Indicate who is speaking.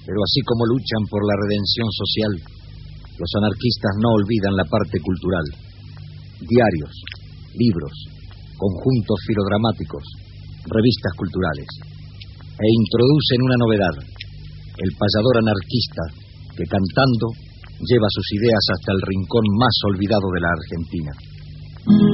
Speaker 1: Pero así como luchan por la redención social, los anarquistas no olvidan la parte cultural. Diarios, libros, conjuntos filodramáticos, revistas culturales. E introducen una novedad: el payador anarquista que, cantando, lleva sus ideas hasta el rincón más olvidado de la Argentina.